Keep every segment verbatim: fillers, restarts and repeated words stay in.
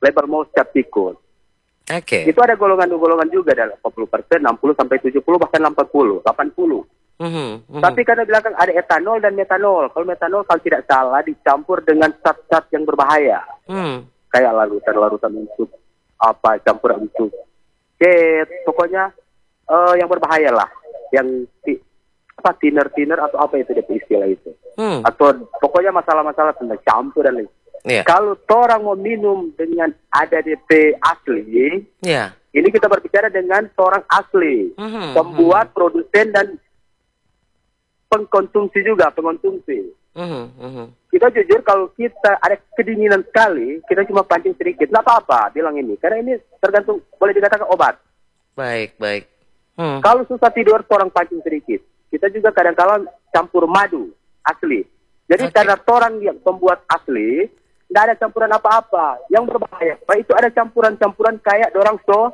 label mouse cap tikus. Oke. Okay. Itu ada golongan-golongan juga dalam empat puluh persen, enam puluh sampai tujuh puluh, bahkan empat puluh, delapan puluh. Mm-hmm, mm-hmm. Tapi karena bilang ada etanol dan metanol. Kalau metanol kalau tidak salah dicampur dengan zat-zat yang berbahaya. Mm. Kayak larutan-larutan untuk apa, campuran untuk cat, pokoknya uh, yang berbahaya lah. Yang ti, apa thinner-thinner atau apa itu dia istilah itu. Mm. Atau pokoknya masalah-masalah tentang campur dan lain. Yeah. Kalau orang mau minum dengan ada D P asli, yeah. Ini kita berbicara dengan seorang asli, mm-hmm. pembuat, mm-hmm. produsen dan pengkonsumsi juga, pengkonsumsi. Mm-hmm. Mm-hmm. Kita jujur kalau kita ada kedinginan sekali, kita cuma pancing sedikit, nggak apa-apa bilang ini, karena ini tergantung, boleh dikatakan obat. Baik, baik. Hmm. Kalau susah tidur, orang pancing sedikit. Kita juga kadang-kadang campur madu asli. Jadi okay. Karena orang yang pembuat asli, nggak ada campuran apa-apa yang berbahaya. Pak, itu ada campuran-campuran kayak dorang so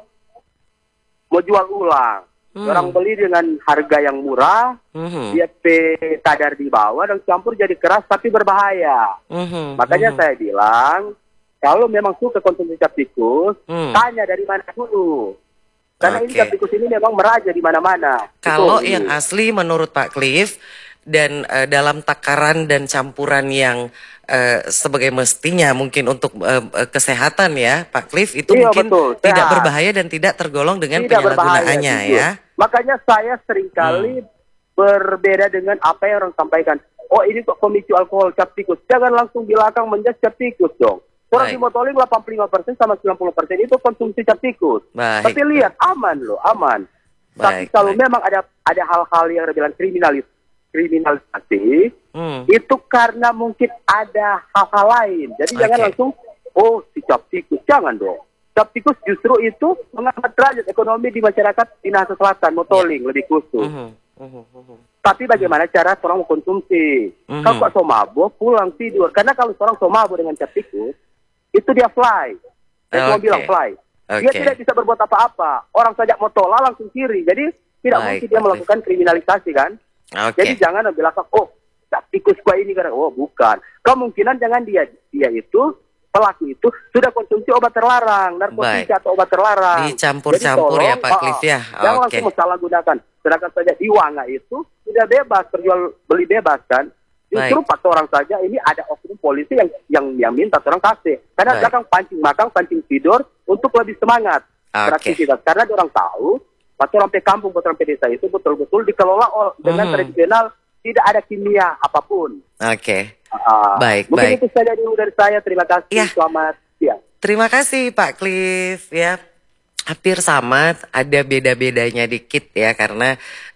mau jual ulang. Hmm. Orang beli dengan harga yang murah, hmm. dia pe kadar di bawah dan campur jadi keras tapi berbahaya. Hmm. Makanya hmm. saya bilang, kalau memang suka konsumsi cap tikus, hmm. tanya dari mana dulu. Karena okay. ini cap tikus ini memang meraja di mana-mana. Kalau itu, yang ini. asli menurut Pak Cliff, dan uh, dalam takaran dan campuran yang uh, sebagai mestinya mungkin untuk uh, uh, kesehatan ya Pak Cliff itu iya, mungkin betul, tidak berbahaya dan tidak tergolong dengan tidak penyalahgunaannya ya. Makanya saya seringkali hmm. berbeda dengan apa yang orang sampaikan. Oh ini kok pemicu alkohol cap tikus. Jangan langsung belakang menjudge cap tikus dong. Orang di motoling delapan puluh lima persen sama sembilan puluh persen itu konsumsi cap tikus. Baik. Tapi lihat aman loh, aman. Baik, Tapi kalau baik. memang ada ada hal-hal yang bilang kriminalis kriminalisasi, hmm. itu karena mungkin ada hal-hal lain. Jadi okay. jangan langsung, oh si cap tikus, jangan dong. Cap tikus justru itu mengangkat derajat ekonomi di masyarakat di Minahasa Selatan, motoling yeah. lebih khusus. Uh-huh. Uh-huh. Uh-huh. Tapi bagaimana uh-huh. cara orang mengkonsumsi? Uh-huh. Kalau kok somabo, pulang tidur. Karena kalau seorang somabo dengan cap tikus, itu dia fly. Saya okay. mau bilang fly. Okay. Dia tidak bisa berbuat apa-apa. Orang sajak motola langsung kiri. Jadi tidak Baik, mungkin dia melakukan kriminalisasi kan? Okay. Jadi jangan bilang, oh, cap tikus gua ini karena, oh bukan. Kemungkinan jangan dia dia itu pelaku itu sudah konsumsi obat terlarang, narkotika atau obat terlarang. Dicampur-campur ya Pak Cliff ya. Oh, jangan okay. langsung salah gunakan. Sedangkan saja di Wanga itu sudah bebas, terjual beli bebas kan. Justru empat orang saja ini ada oknum polisi yang yang yang minta orang kasih. Karena belakang pancing makan, pancing tidur untuk lebih semangat okay. beraktivitas. Karena orang tahu Waktu sampai kampung, waktu sampai desa itu betul-betul dikelola dengan hmm. tradisional, tidak ada kimia apapun. Oke, okay. uh, baik, mungkin baik. itu saja dulu dari saya. Terima kasih, ya. Selamat siang. Terima kasih Pak Cliff ya. Hampir sama, ada beda-bedanya dikit ya karena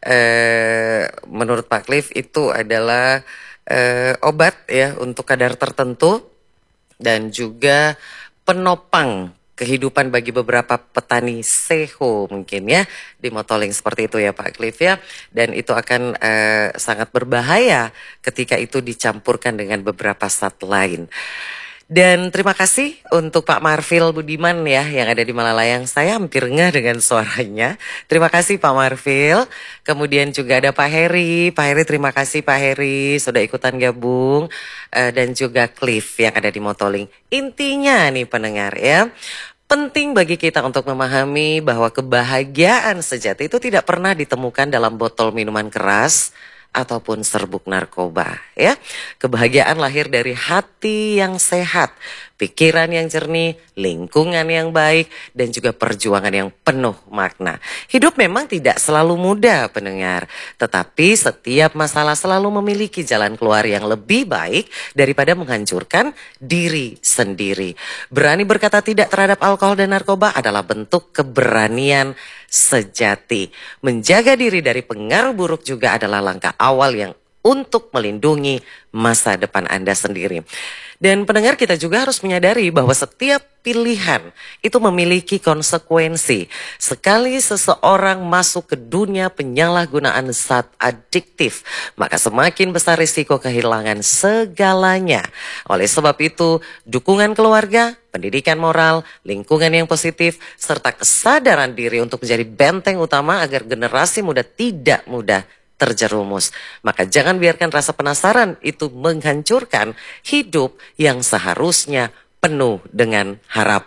eh, menurut Pak Cliff itu adalah eh, obat ya untuk kadar tertentu dan juga penopang kehidupan bagi beberapa petani seho mungkin ya di motoling seperti itu ya Pak Cliff ya, dan itu akan eh, sangat berbahaya ketika itu dicampurkan dengan beberapa zat lain. Dan terima kasih untuk Pak Marfil Budiman ya yang ada di Malalayang. Saya hampir ngeh dengan suaranya. Terima kasih Pak Marfil. Kemudian juga ada Pak Heri. Pak Heri terima kasih Pak Heri sudah ikutan gabung. Uh, dan juga Cliff yang ada di motoling. Intinya nih pendengar ya, penting bagi kita untuk memahami bahwa kebahagiaan sejati itu tidak pernah ditemukan dalam botol minuman keras ataupun serbuk narkoba ya. Kebahagiaan lahir dari hati yang sehat, pikiran yang jernih, lingkungan yang baik, dan juga perjuangan yang penuh makna. Hidup memang tidak selalu mudah pendengar, tetapi setiap masalah selalu memiliki jalan keluar yang lebih baik daripada menghancurkan diri sendiri. Berani berkata tidak terhadap alkohol dan narkoba adalah bentuk keberanian sejati. Menjaga diri dari pengaruh buruk juga adalah langkah awal yang untuk melindungi masa depan Anda sendiri. Dan pendengar, kita juga harus menyadari bahwa setiap pilihan itu memiliki konsekuensi. Sekali seseorang masuk ke dunia penyalahgunaan zat adiktif, maka semakin besar risiko kehilangan segalanya. Oleh sebab itu, dukungan keluarga, pendidikan moral, lingkungan yang positif, serta kesadaran diri untuk menjadi benteng utama agar generasi muda tidak mudah terjerumus. Maka jangan biarkan rasa penasaran itu menghancurkan hidup yang seharusnya penuh dengan harapan.